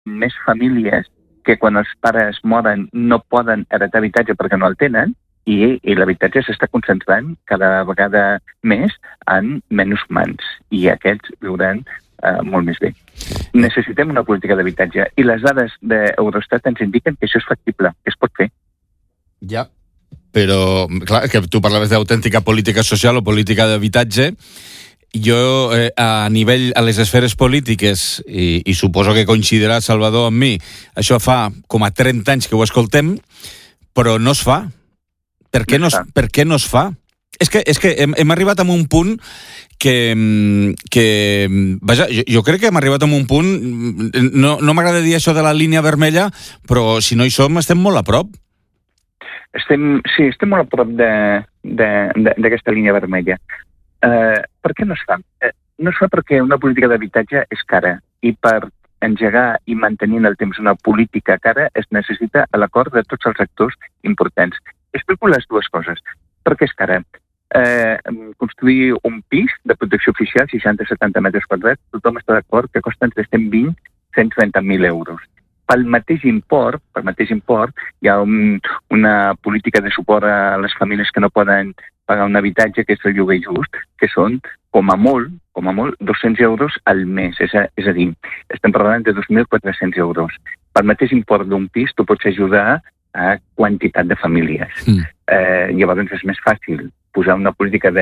més famílies que quan els pares moren no poden heretar habitatge perquè no el tenen, i l'habitatge s'està concentrant cada vegada més en menys mans, i aquests viuran molt més bé. Necessitem una política d'habitatge, i les dades d'Eurostat ens indiquen que això és factible, que es pot fer. Ja, però, clar, que tu parlaves d'autèntica política social o política d'habitatge. Jo, a nivell, a les esferes polítiques, i suposo que coincidirà Salvador amb mi, això fa com a 30 anys que ho escoltem, però no es fa. Per què no es fa? És que hem arribat a un punt que vaja, jo crec que hem arribat a un punt, no m'agrada dir això de la línia vermella, però si no hi som, estem molt a prop. Estem molt a prop d'aquesta línia vermella. Per què no es fa? No es fa perquè una política d'habitatge és cara, i per engegar i mantenir en el temps una política cara es necessita l'acord de tots els actors importants. Explico les dues coses. Per què és cara? Construir un pis de protecció oficial, 60-70 metres quadrats, tothom està d'acord que costa entre 120-130.000 euros. Pel mateix import, hi ha una política de suport a les famílies que no poden pagar un habitatge, que és el lloguer just, que són, com a molt, 200 euros al mes. És a dir, estem parlant de 2.400 euros. Pel mateix import d'un pis, tu pots ajudar a quantitat de famílies. Llavors és més fàcil posar una política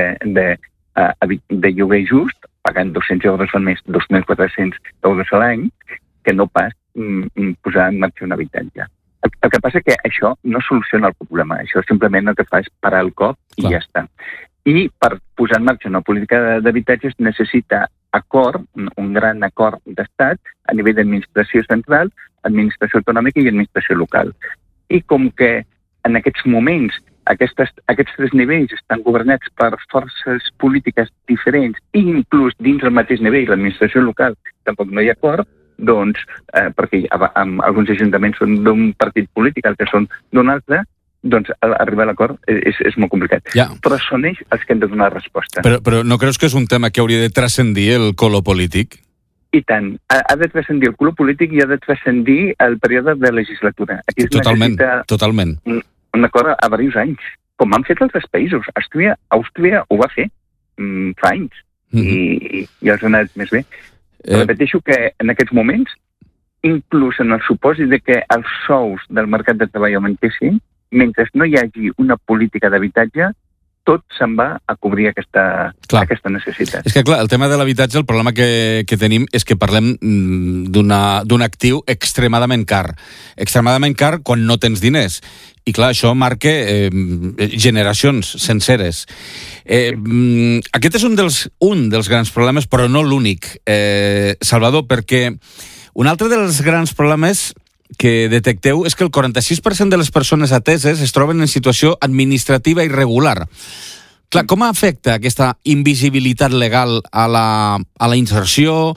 de lloguer just, pagant 200 euros al mes, 2.400 euros a l'any, que no pas posar en marxa un habitatge. El que passa és que això no soluciona el problema. Això simplement el que fa és parar el cop i ja està. I per posar en marxa una política d'habitatge es necessita acord, un gran acord d'estat a nivell d'administració central, administració autonòmica i administració local. I com que en aquests moments aquests tres nivells estan governats per forces polítiques diferents, i inclús dins del mateix nivell, l'administració local, tampoc no hi ha acord, doncs, perquè alguns ajuntaments són d'un partit polític, altres són d'un altre, doncs arribar a l'acord és molt complicat. Ja. Però són ells els que han de donar resposta. Però no creus que és un tema que hauria de transcendir el color polític? I tant. Ha de transcendir el color polític i ha de transcendir el període de legislatura. Aquí totalment. Un acord a diversos anys, com han fet altres països. Àustria ho va fer fa anys, i els ha anat més bé. Repeteixo que en aquests moments, inclús en el supòsit de que els sous del mercat de treball augmentessin, mentre no hi hagi una política d'habitatge, tot se'n va a cobrir aquesta necessitat. És que, clar, el tema de l'habitatge, el problema que tenim és que parlem d'un actiu extremadament car. Extremadament car quan no tens diners. I, clar, això marca generacions senceres. Aquest és un dels grans problemes, però no l'únic, Salvador, perquè un altre dels grans problemes que detecteu és que el 46% de les persones ateses es troben en situació administrativa irregular. Clar, com afecta aquesta invisibilitat legal a la inserció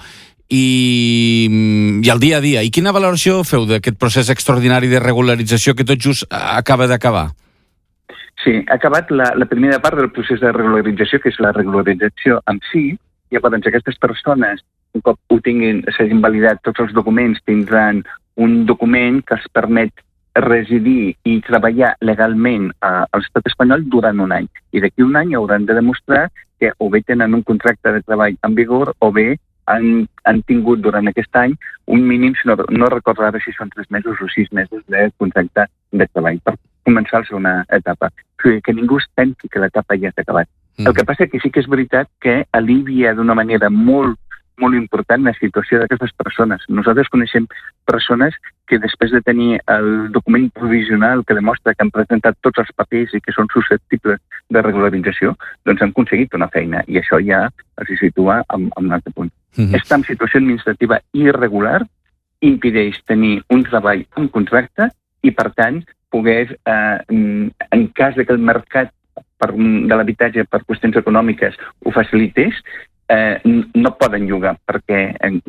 i al dia a dia? I quina valoració feu d'aquest procés extraordinari de regularització que tot just acaba d'acabar? Sí, ha acabat la primera part del procés de regularització, que és la regularització en si. Llavors, aquestes persones, un cop s'hagin validat tots els documents, tindran un document que els permet residir i treballar legalment a l'estat espanyol durant un any. I d'aquí un any hauran de demostrar que o bé tenen un contracte de treball en vigor o bé han tingut durant aquest any un mínim, no recordo ara si són 3 mesos o 6 mesos de contracte de treball per començar la segona etapa. Que ningú es pensi que l'etapa ja s'ha acabat. El que passa que sí que és veritat que alivia d'una manera molt important la situació d'aquestes persones. Nosaltres coneixem persones que després de tenir el document provisional que demostra que han presentat tots els papers i que són susceptibles de regularització, doncs han aconseguit una feina, i això ja els situa en un altre punt. Estar en situació administrativa irregular impedeix tenir un treball en contracte i, per tant, poder, en cas que el mercat de l'habitatge per qüestions econòmiques ho facilités, no poden llogar, perquè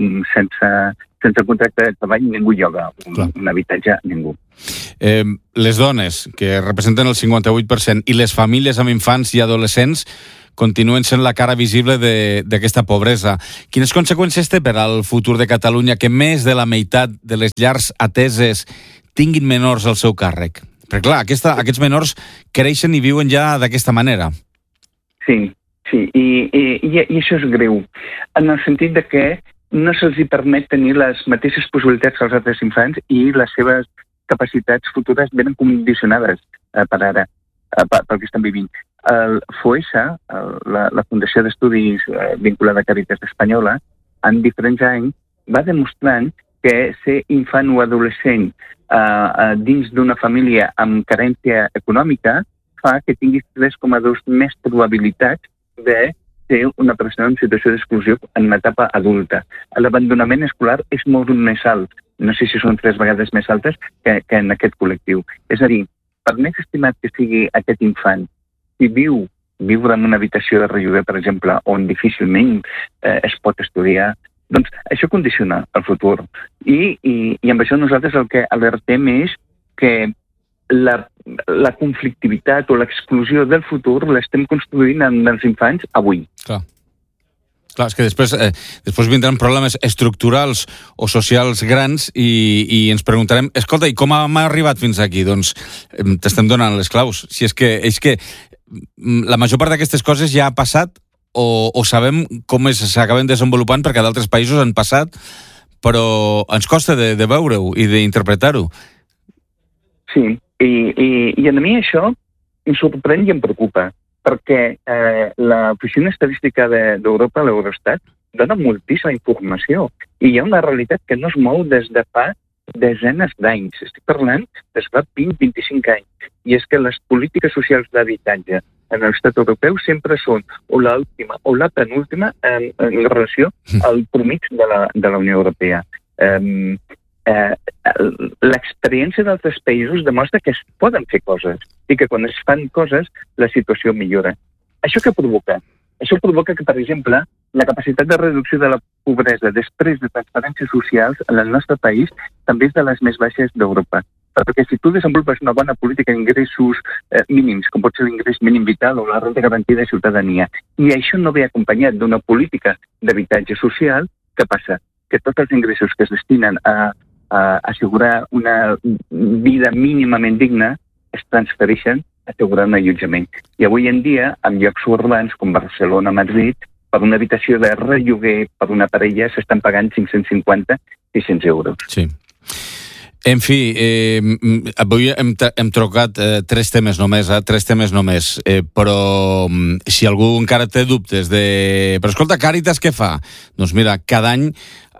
sense contracte de treball ningú lloga un habitatge, ningú. Les dones, que representen el 58%, i les famílies amb infants i adolescents, continuen sent la cara visible d'aquesta pobresa. Quines conseqüències té per al futur de Catalunya que més de la meitat de les llars ateses tinguin menors al seu càrrec? Perquè clar, aquests menors creixen i viuen ja d'aquesta manera. Sí, i això és greu, en el sentit de que no se'ls permet tenir les mateixes possibilitats que els altres infants i les seves capacitats futures venen condicionades per ara, pel que estan vivint. El FOESA, la Fundació d'Estudis vinculada a Càritas Espanyola, en diferents anys va demostrant que ser infant o adolescent dins d'una família amb carència econòmica fa que tinguis 3,2 més probabilitats de ser una persona en situació d'exclusió en una etapa adulta. L'abandonament escolar és molt més alt. No sé si són 3 vegades més altes que en aquest col·lectiu. És a dir, per més estimat que sigui aquest infant, si viure en una habitació de relloguer, per exemple, on difícilment es pot estudiar, doncs això condiciona el futur. I amb això nosaltres el que alertem és que la conflictivitat o l'exclusió del futur l'estem construint amb els infants avui. Clar, és que després vindran problemes estructurals o socials grans i ens preguntarem, escolta, i com hem arribat fins aquí? Doncs t'estem donant les claus. Si és que la major part d'aquestes coses ja ha passat o sabem com s'acaben desenvolupant perquè d'altres països han passat, però ens costa de veure-ho i d'interpretar-ho. Sí, i a mi això em sorprèn i em preocupa, perquè l'Oficina Estadística d'Europa, l'Eurostat, dona moltíssima informació i hi ha una realitat que no es mou des de fa desenes d'anys. Estic parlant des de fa 20-25 anys. I és que les polítiques socials d'habitatge en l'estat europeu sempre són o l'última o la penúltima en relació al promig de la Unió Europea. L'experiència d'altres països demostra que es poden fer coses i que quan es fan coses la situació millora. Això què provoca? Això provoca que, per exemple, la capacitat de reducció de la pobresa després de transferències socials en el nostre país també és de les més baixes d'Europa. Perquè si tu desenvolupes una bona política d'ingressos mínims, com pot ser l'ingrés mínim vital o la renda garantida de ciutadania, i això no ve acompanyat d'una política d'habitatge social, què passa? Que tots els ingressos que es destinen a assegurar una vida mínimament digna es transfereixen a assegurar un allotjament. I avui en dia, en llocs urbans com Barcelona, Madrid, per una habitació de relloguer per una parella s'estan pagant 550-600 euros. Sí. En fi, avui hem trocat 3 temes només, però si algú encara té dubtes però escolta, Càritas què fa? Doncs mira, cada any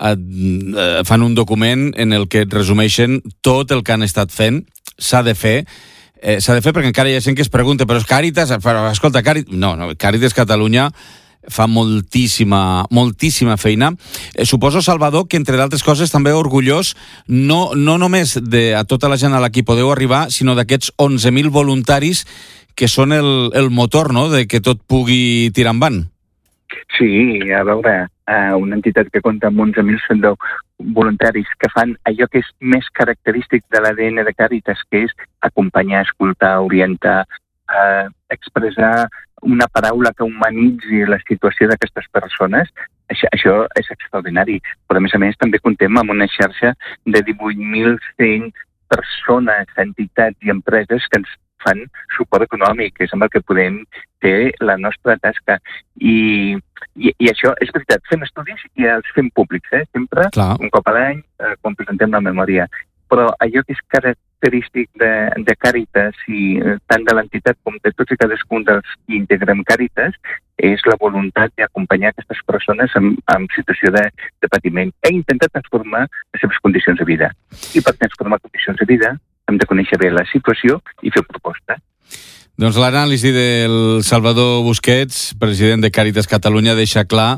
fan un document en el que et resumeixen tot el que han estat fent. S'ha de fer perquè encara hi ha gent que es pregunta, però és Càritas? Escolta, Càritas Catalunya fa moltíssima feina. Suposo, Salvador, que entre d'altres coses també orgullós no només de a tota la gent a la que podeu arribar, sinó d'aquests 11.000 voluntaris que són el motor, no?, de que tot pugui tirar endavant. Sí, a veure, una entitat que compta amb 11.000 voluntaris que fan allò que és més característic de l'ADN de Càritas, que és acompanyar, escoltar, orientar, expressar una paraula que humanitzi la situació d'aquestes persones. Això és extraordinari, però a més també comptem amb una xarxa de 18.100 persones, entitats i empreses que ens fan suport econòmic, que és amb el que podem fer la nostra tasca. I això és veritat, fem estudis i els fem públics, sempre, un cop a l'any, quan presentem la memòria. Però allò que és característic de Càritas, i tant de l'entitat com de tots i cadascun dels que integrem Càritas, és la voluntat d'acompanyar aquestes persones en situació de patiment. He intentat transformar les seves condicions de vida. I per transformar condicions de vida hem de conèixer bé la situació i fer proposta. Doncs l'anàlisi del Salvador Busquets, president de Càritas Catalunya, deixa clar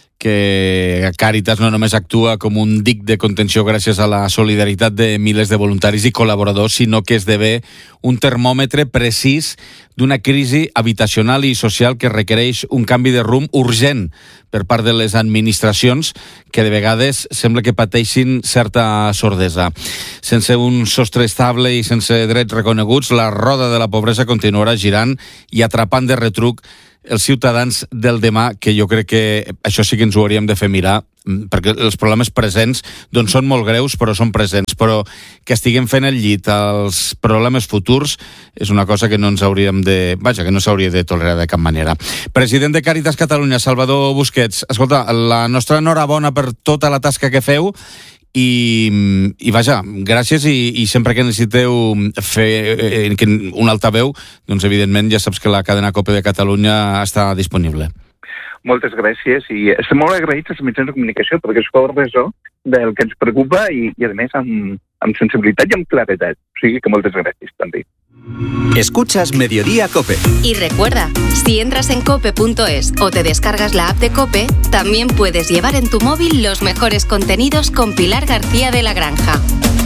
que Càritas no només actua com un dic de contenció gràcies a la solidaritat de milers de voluntaris i col·laboradors, sinó que esdevé un termòmetre precís d'una crisi habitacional i social que requereix un canvi de rumb urgent per part de les administracions, que de vegades sembla que pateixin certa sordesa. Sense un sostre estable i sense drets reconeguts, la roda de la pobresa continuarà girant i atrapant de retruc els ciutadans del demà, que jo crec que això sí que ens ho hauríem de fer mirar, perquè els problemes presents doncs són molt greus, però són presents, però que estiguem fent el llit als problemes futurs és una cosa que no ens hauríem de... Vaja, que no s'hauria de tolerar de cap manera. President de Càritas Catalunya, Salvador Busquets, escolta, la nostra enhorabona per tota la tasca que feu i vaja, gràcies i sempre que necessiteu fer un altaveu, doncs evidentment ja saps que la cadena COPE de Catalunya està disponible. Moltes gràcies i estem molt agraïts als mitjans de comunicació perquè es fa ressò del que ens preocupa i a més amb sensibilitat i amb claredat. O sigui que moltes gràcies també. Escuchas Mediodía COPE. Y recuerda, si entras en cope.es o te descargas la app de COPE, también puedes llevar en tu móvil los mejores contenidos con Pilar García de la Granja.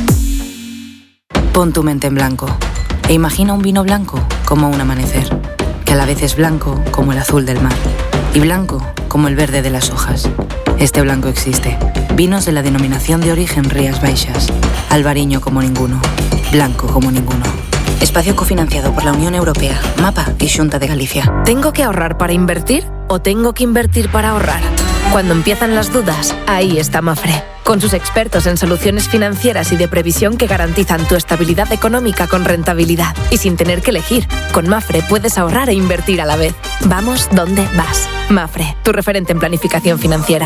Pon tu mente en blanco e imagina un vino blanco como un amanecer, que a la vez es blanco como el azul del mar y blanco como el verde de las hojas. Este blanco existe. Vinos de la denominación de origen Rías Baixas. Albariño como ninguno. Blanco como ninguno. Espacio cofinanciado por la Unión Europea, MAPA y Xunta de Galicia. ¿Tengo que ahorrar para invertir o tengo que invertir para ahorrar? Cuando empiezan las dudas, ahí está Mafre. Con sus expertos en soluciones financieras y de previsión que garantizan tu estabilidad económica con rentabilidad. Y sin tener que elegir, con Mafre puedes ahorrar e invertir a la vez. Vamos donde vas. Mafre, tu referente en planificación financiera.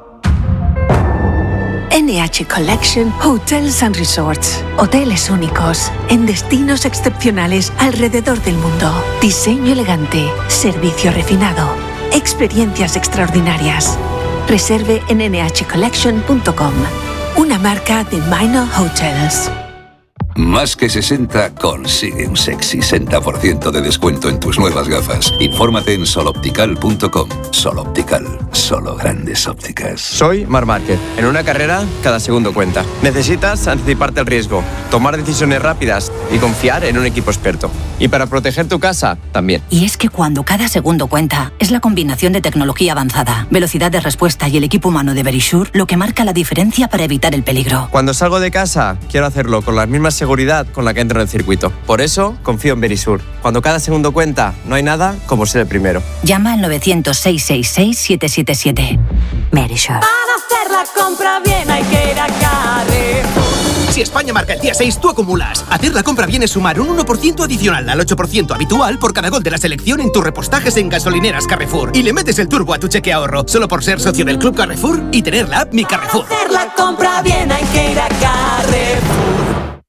NH Collection Hotels and Resorts. Hoteles únicos, en destinos excepcionales alrededor del mundo. Diseño elegante, servicio refinado, experiencias extraordinarias. Reserve en nhcollection.com, una marca de Minor Hotels. Más que 60 consigue un sexy 60% de descuento en tus nuevas gafas. Infórmate en soloptical.com. Soloptical, solo grandes ópticas. Soy Marc Márquez. En una carrera, cada segundo cuenta. Necesitas anticiparte al riesgo, tomar decisiones rápidas y confiar en un equipo experto. Y para proteger tu casa, también. Y es que cuando cada segundo cuenta, es la combinación de tecnología avanzada, velocidad de respuesta y el equipo humano de Verisure lo que marca la diferencia para evitar el peligro. Cuando salgo de casa, quiero hacerlo con las mismas seguridad con la que entro en el circuito. Por eso, confío en Verisure. Cuando cada segundo cuenta, no hay nada como ser el primero. Llama al 900-666-777. Verisure. Para hacer la compra bien hay que ir a Carrefour. Si España marca el día 6, tú acumulas. Hacer la compra bien es sumar un 1% adicional al 8% habitual por cada gol de la selección en tus repostajes en gasolineras Carrefour. Y le metes el turbo a tu cheque ahorro, solo por ser socio del Club Carrefour y tener la app Mi Carrefour. Para hacer la compra bien hay que ir a Carrefour.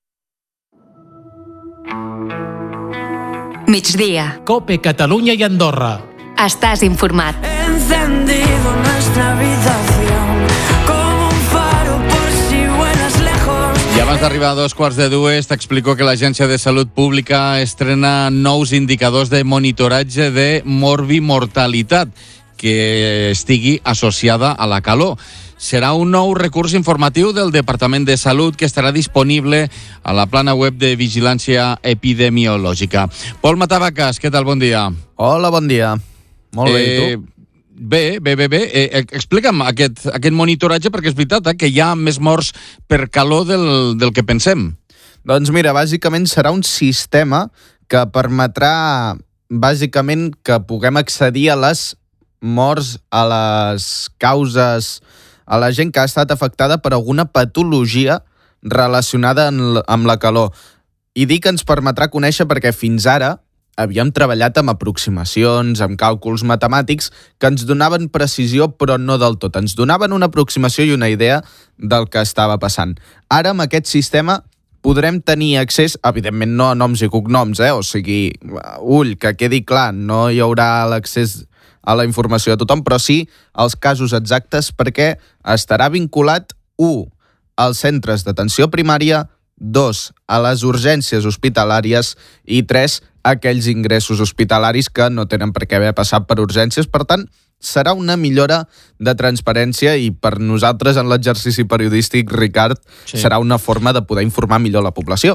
Migdia. COPE, Catalunya i Andorra. Estàs informat. Encendido nuestra habitación como un faro por si vuelas lejos. I abans d'arribar a 2:45 t'explico que l'Agència de Salut Pública estrena nous indicadors de monitoratge de morbimortalitat que estigui associada a la calor. Serà un nou recurs informatiu del Departament de Salut que estarà disponible a la plana web de Vigilància Epidemiològica. Pol Matavacas, què tal? Bon dia. Hola, bon dia. Molt bé, i tu? Bé. Explica'm aquest monitoratge, perquè és veritat que hi ha més morts per calor del que pensem. Doncs mira, bàsicament serà un sistema que permetrà bàsicament que puguem accedir a les morts, a les causes, a la gent que ha estat afectada per alguna patologia relacionada amb la calor. I dic que ens permetrà conèixer perquè fins ara havíem treballat amb aproximacions, amb càlculs matemàtics que ens donaven precisió però no del tot. Ens donaven una aproximació i una idea del que estava passant. Ara amb aquest sistema podrem tenir accés, evidentment no a noms i cognoms, o sigui, ull, que quedi clar, no hi haurà l'accés a la informació de tothom, però sí als casos exactes perquè estarà vinculat, 1, als centres d'atenció primària, 2, a les urgències hospitalàries i 3, a aquells ingressos hospitalaris que no tenen per què haver passat per urgències. Per tant, serà una millora de transparència i per nosaltres en l'exercici periodístic, Ricard, serà una forma de poder informar millor la població.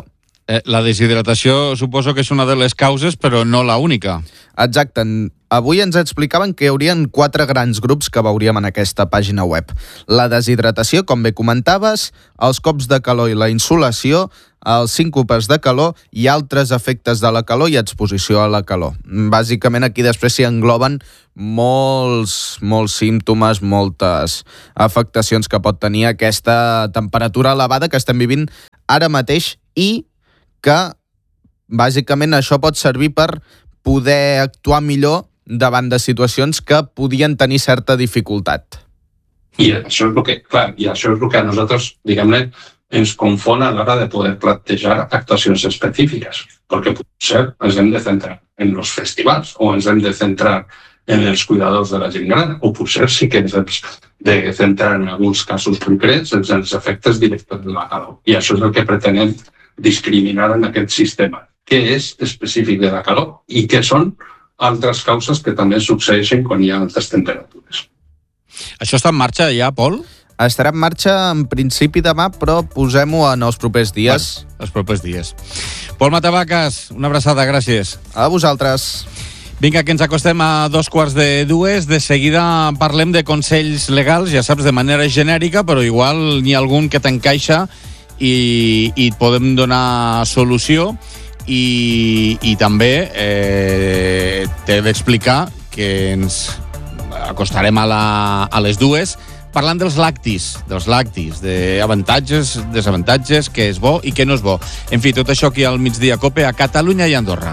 La deshidratació suposo que és una de les causes, però no la única. Exacte. Avui ens explicaven que hi haurien 4 grans grups que veuríem en aquesta pàgina web. La deshidratació, com bé comentaves, els cops de calor i la insolació, els síncopes de calor i altres efectes de la calor i exposició a la calor. Bàsicament aquí després s'hi engloben molts símptomes, moltes afectacions que pot tenir aquesta temperatura elevada que estem vivint ara mateix i que bàsicament això pot servir per poder actuar millor davant de situacions que podien tenir certa dificultat. I això és el que a nosaltres, diguem-ne, ens confon a l'hora de poder plantejar actuacions específiques, perquè potser ens hem de centrar en els festivals o ens hem de centrar en els cuidadors de la gent gran, o potser sí que ens hem de centrar en alguns casos concrets en els efectes directes de la calor. I això és el que pretenem discriminar en aquest sistema. Què és específic de la calor i què són altres causes que també succeeixen quan hi ha altes temperatures. Això està en marxa ja, Pol? Estarà en marxa en principi demà, però posem-ho en els propers dies. Bueno, els propers dies. Pol Matavacas, una abraçada, gràcies. A vosaltres. Vinga, que ens acostem a 2:45. De seguida parlem de consells legals, ja saps, de manera genèrica, però igual n'hi ha algun que t'encaixa i et podem donar solució. I també t'he d'explicar que ens acostarem a les 2 parlant dels lactis, d'avantatges, desavantatges, què és bo i què no és bo. En fi, tot això aquí al Migdia Cope a Catalunya i Andorra.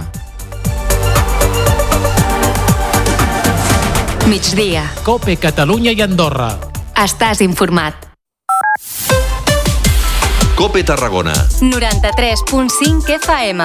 Migdia. Cope, Catalunya i Andorra. Estàs informat. Cope Tarragona. 93.5 FM.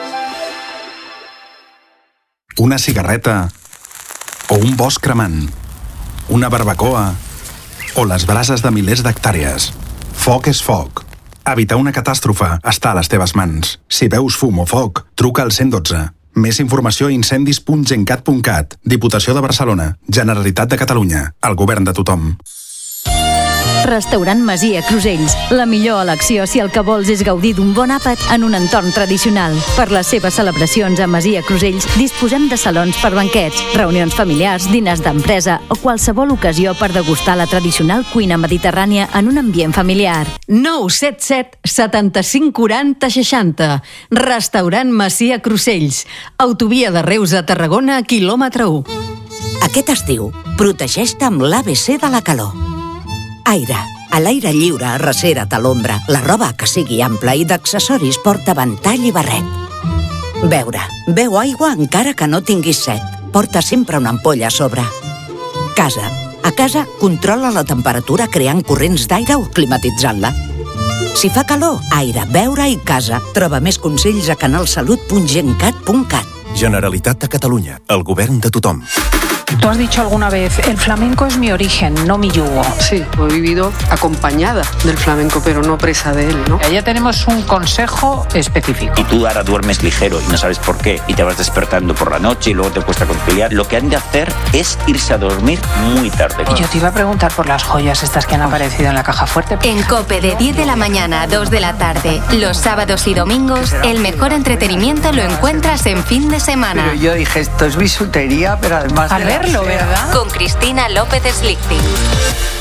Una cigarreta o un bosc cremant, una barbacoa o les brases de milers d'hectàrees. Foc és foc. Evitar una catàstrofe està a les teves mans. Si veus fum o foc, truca al 112. Més informació a incendis.gencat.cat. Diputació de Barcelona. Generalitat de Catalunya. El govern de tothom. Restaurant Masia Crusells. La millor elecció si el que vols és gaudir d'un bon àpat en un entorn tradicional. Per les seves celebracions a Masia Crusells disposem de salons per banquets, reunions familiars, diners d'empresa o qualsevol ocasió per degustar la tradicional cuina mediterrània en un ambient familiar. 977 75 40 60. Restaurant Masia Crusells. Autovia de Reus a Tarragona, quilòmetre 1. Aquest estiu, protegeix-te amb l'ABC de la calor. Aire. A l'aire lliure, arrecera't a l'ombra. La roba que sigui ampla i d'accessoris porta ventall i barret. Beure. Beu aigua encara que no tinguis set. Porta sempre una ampolla a sobre. Casa. A casa, controla la temperatura creant corrents d'aire o climatitzant-la. Si fa calor, aire, beure i casa. Troba més consells a canalsalut.gencat.cat. Generalitat de Catalunya. El govern de tothom. Tú has dicho alguna vez, el flamenco es mi origen, no mi yugo. Sí, he vivido acompañada del flamenco, pero no presa de él, ¿no? Ya tenemos un consejo específico. Y tú ahora duermes ligero y no sabes por qué, y te vas despertando por la noche y luego te cuesta conciliar. Lo que han de hacer es irse a dormir muy tarde. Y yo te iba a preguntar por las joyas estas que han aparecido en la caja fuerte. En COPE de 10 de la mañana a 2 de la tarde, los sábados y domingos, el mejor entretenimiento lo encuentras en fin de semana. Pero yo dije, esto es bisutería, pero además... A verlo, ¿verdad? Con Cristina López Slichting.